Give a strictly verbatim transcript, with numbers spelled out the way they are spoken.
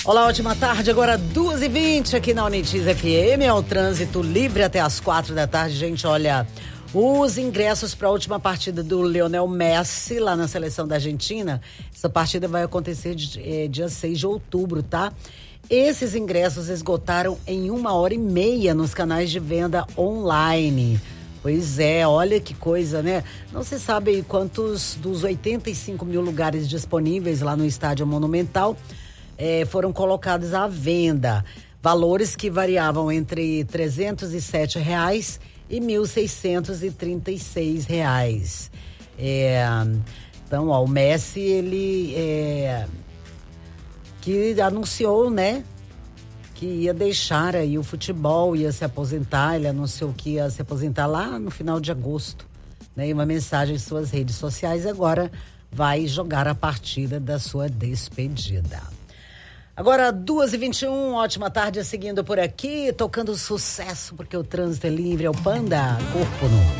Olá, ótima tarde, agora duas e vinte aqui na Unitiz F M, é o trânsito livre até as quatro da tarde, gente. Olha, os ingressos para a última partida do Lionel Messi lá na seleção da Argentina, essa partida vai acontecer é, dia seis de outubro, tá? Esses ingressos esgotaram em uma hora e meia nos canais de venda online. Pois é, olha que coisa, né? Não se sabe quantos dos oitenta e cinco mil lugares disponíveis lá no Estádio Monumental eh, foram colocados à venda. Valores que variavam entre trezentos e sete reais e mil seiscentos e trinta e seis reais. É, então, ó, o Messi, ele é, que anunciou, né? Que ia deixar aí o futebol, ia se aposentar, ele anunciou que ia se aposentar lá no final de agosto, né? E uma mensagem em suas redes sociais, agora vai jogar a partida da sua despedida. Agora, duas e vinte e um, ótima tarde, seguindo por aqui, tocando sucesso, porque o trânsito é livre, é o Panda, Corpo Nu.